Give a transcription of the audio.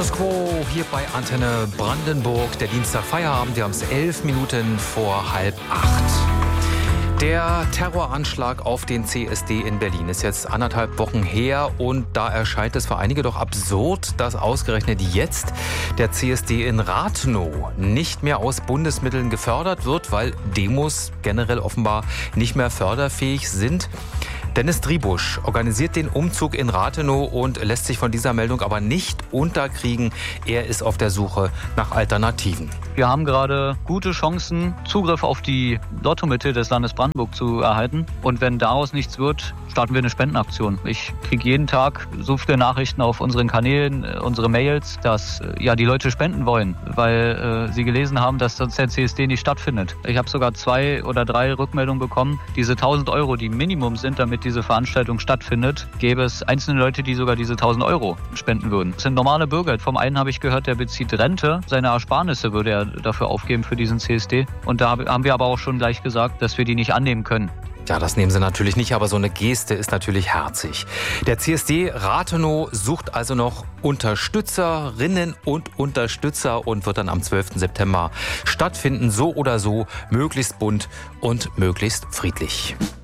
Status Quo hier bei Antenne Brandenburg. Der Dienstag Feierabend, wir haben es 11 Minuten vor 7:30. Der Terroranschlag auf den CSD in Berlin ist jetzt 1,5 Wochen her und da erscheint es für einige doch absurd, dass ausgerechnet jetzt der CSD in Rathenow nicht mehr aus Bundesmitteln gefördert wird, weil Demos generell offenbar nicht mehr förderfähig sind. Dennis Driebusch organisiert den Umzug in Rathenow und lässt sich von dieser Meldung aber nicht unterkriegen. Er ist auf der Suche nach Alternativen. Wir haben gerade gute Chancen, Zugriff auf die Lottomittel des Landes Brandenburg zu erhalten. Und wenn daraus nichts wird, starten wir eine Spendenaktion. Ich kriege jeden Tag so viele Nachrichten auf unseren Kanälen, unsere Mails, dass die Leute spenden wollen, weil sie gelesen haben, dass sonst der CSD nicht stattfindet. Ich habe sogar 2 oder 3 Rückmeldungen bekommen. Diese 1.000 Euro, die Minimum sind, damit diese Veranstaltung stattfindet, gäbe es einzelne Leute, die sogar diese 1.000 Euro spenden würden. Das sind normale Bürger. Vom einen habe ich gehört, der bezieht Rente. Seine Ersparnisse würde er dafür aufgeben für diesen CSD. Und da haben wir aber auch schon gleich gesagt, dass wir die nicht annehmen können. Ja, das nehmen sie natürlich nicht, aber so eine Geste ist natürlich herzig. Der CSD Rathenow sucht also noch Unterstützerinnen und Unterstützer und wird dann am 12. September stattfinden. So oder so, möglichst bunt und möglichst friedlich.